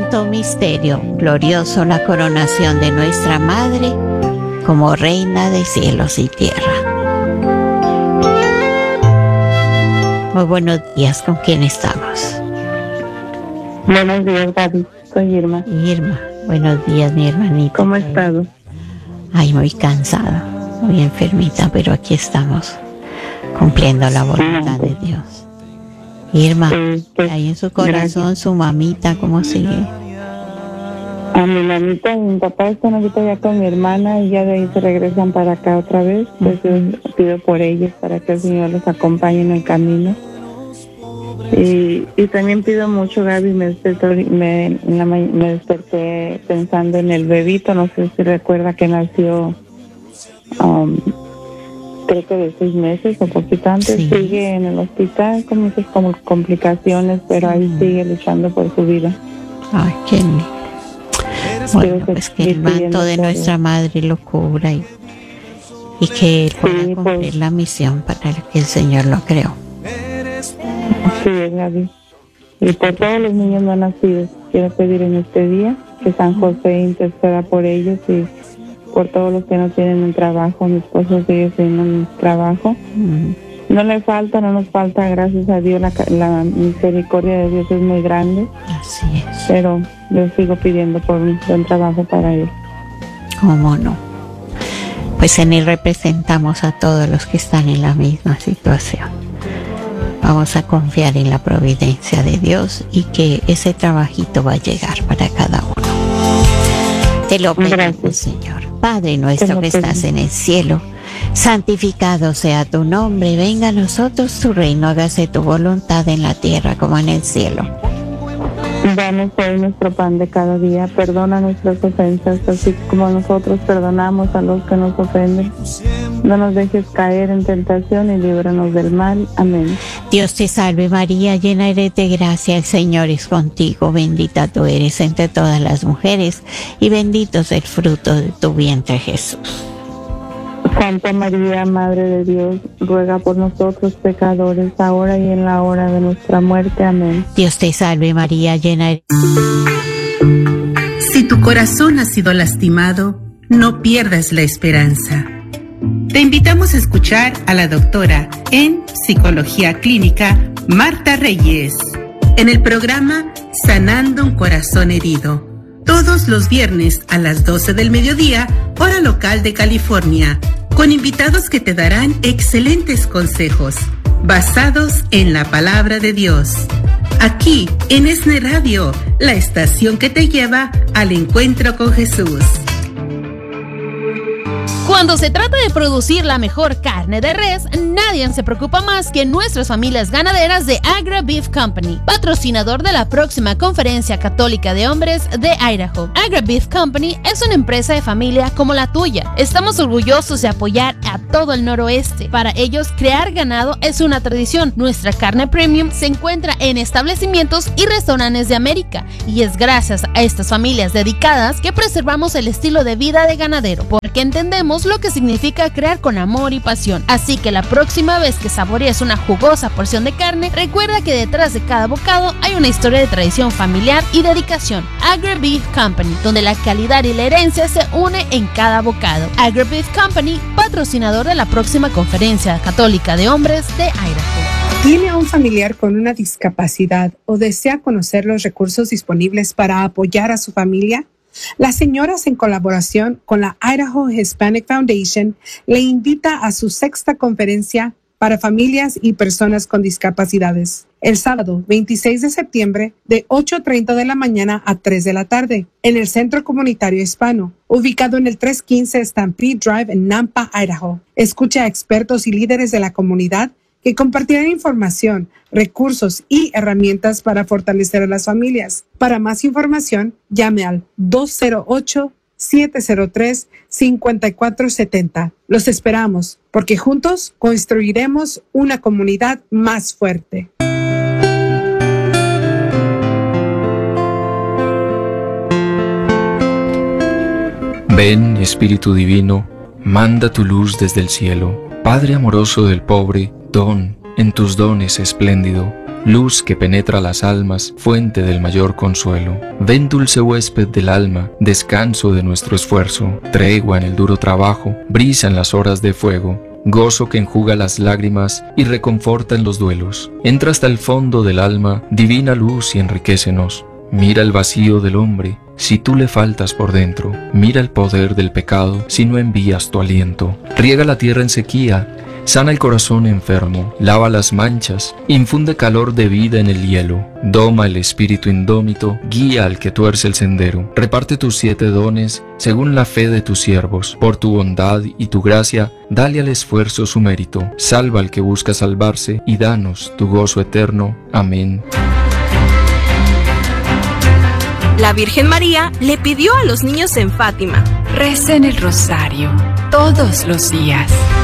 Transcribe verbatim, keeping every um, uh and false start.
Quinto misterio glorioso, la coronación de nuestra Madre como Reina de cielos y tierra. Muy buenos días, ¿con quién estamos? Buenos días, Gaby. Soy Irma. Irma, buenos días, mi hermanita. ¿Cómo has estado? Ay, muy cansada, muy enfermita, pero aquí estamos cumpliendo la voluntad de Dios. Irma, Sí, pues, ahí en su corazón, gracias. su mamita, ¿cómo sigue? A mi mamita y mi papá están ahorita ya con mi hermana y ya de ahí se regresan para acá otra vez. Pues yo pido por ellos para que el Señor los acompañe en el camino. Y, y también pido mucho, Gaby, me desperté, me, en la ma- me desperté pensando en el bebito, no sé si recuerda que nació, um, creo que de seis meses o poquito antes, Sí. sigue en el hospital con muchas como complicaciones, pero ahí Mm. sigue luchando por su vida. Ay, qué lindo. Bueno, Quiero pues que el seguir manto pidiendo de por nuestra él. Madre lo cubra y, y que él pueda Sí, cumplir pues. la misión para la que el Señor lo creó. Sí, Gaby. Y por todos los niños no nacidos, quiero pedir en este día que San José interceda por ellos y por todos los que no tienen un trabajo. Mi esposo sigue sin un trabajo. Mm. No le falta, no nos falta, gracias a Dios, la, ca- la misericordia de Dios es muy grande, Así es. pero yo sigo pidiendo por un buen trabajo para él. ¿Cómo no? Pues en él representamos a todos los que están en la misma situación. Vamos a confiar en la providencia de Dios y que ese trabajito va a llegar para cada uno. Te lo pedimos, Gracias. Señor. Padre Te nuestro lo que estás pedimos. en el cielo, santificado sea tu nombre, venga a nosotros tu reino, hágase tu voluntad en la tierra como en el cielo. Danos hoy nuestro pan de cada día, perdona nuestras ofensas, así como nosotros perdonamos a los que nos ofenden. No nos dejes caer en tentación y líbranos del mal. Amén. Dios te salve María, llena eres de gracia, el Señor es contigo, bendita tú eres entre todas las mujeres y bendito es el fruto de tu vientre Jesús. Santa María, Madre de Dios, ruega por nosotros pecadores, ahora y en la hora de nuestra muerte. Amén. Dios te salve María, llena eres. Si tu corazón ha sido lastimado, no pierdas la esperanza. Te invitamos a escuchar a la doctora en Psicología Clínica, Marta Reyes, en el programa Sanando un Corazón Herido, todos los viernes a las doce del mediodía, hora local de California, con invitados que te darán excelentes consejos basados en la palabra de Dios. Aquí en E S N E Radio, la estación que te lleva al encuentro con Jesús. Cuando se trata de producir la mejor carne de res, nadie se preocupa más que nuestras familias ganaderas de Agra Beef Company, patrocinador de la próxima Conferencia Católica de Hombres de Idaho. Agra Beef Company es una empresa de familia como la tuya. Estamos orgullosos de apoyar a todo el noroeste. Para ellos, crear ganado es una tradición. Nuestra carne premium se encuentra en establecimientos y restaurantes de América, y es gracias a estas familias dedicadas que preservamos el estilo de vida de ganadero, porque entendemos lo que significa crear con amor y pasión. Así que la próxima vez que saborees una jugosa porción de carne, recuerda que detrás de cada bocado hay una historia de tradición familiar y dedicación. Agra Beef Company, donde la calidad y la herencia se une en cada bocado. Agra Beef Company, patrocinador de la próxima Conferencia Católica de Hombres de Idaho. ¿Tiene a un familiar con una discapacidad o desea conocer los recursos disponibles para apoyar a su familia? Las señoras, en colaboración con la Idaho Hispanic Foundation, le invita a su sexta conferencia para familias y personas con discapacidades, el sábado veintiséis de septiembre de ocho treinta de la mañana a tres de la tarde, en el Centro Comunitario Hispano, ubicado en el trescientos quince Stampede Drive en Nampa, Idaho. Escucha a expertos y líderes de la comunidad que compartirán información, recursos y herramientas para fortalecer a las familias. Para más información, llame al dos cero ocho, siete cero tres, cinco cuatro siete cero. Los esperamos, porque juntos construiremos una comunidad más fuerte. Ven, Espíritu Divino, manda tu luz desde el cielo. Padre amoroso del pobre, don en tus dones espléndido, luz que penetra las almas, fuente del mayor consuelo. Ven, dulce huésped del alma, descanso de nuestro esfuerzo, tregua en el duro trabajo, brisa en las horas de fuego, gozo que enjuga las lágrimas y reconforta en los duelos. Entra hasta el fondo del alma, divina luz, y enriquécenos. Mira el vacío del hombre, si tú le faltas por dentro. Mira el poder del pecado, si no envías tu aliento. Riega la tierra en sequía, sana el corazón enfermo, lava las manchas, infunde calor de vida en el hielo, doma el espíritu indómito, guía al que tuerce el sendero. Reparte tus siete dones según la fe de tus siervos. Por tu bondad y tu gracia, dale al esfuerzo su mérito. Salva al que busca salvarse y danos tu gozo eterno. Amén. La Virgen María le pidió a los niños en Fátima: recen el rosario todos los días.